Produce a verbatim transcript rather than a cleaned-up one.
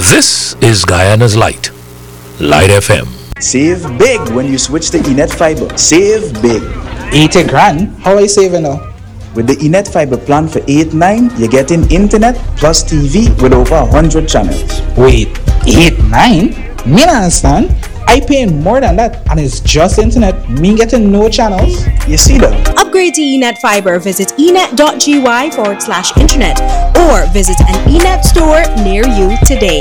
This is Guyana's Light, Light F M. Save big when you switch to Enet Fiber. Save big. eighty grand? How are you saving now? With the Enet Fiber plan for eight nine, you're getting internet plus T V with over one hundred channels. Wait, eight nine? Me not understand. I paying more than that and it's just internet. Me getting no channels. You see that? Upgrade to Enet Fiber. Visit enet.gy forward slash internet or visit an Enet store near you today.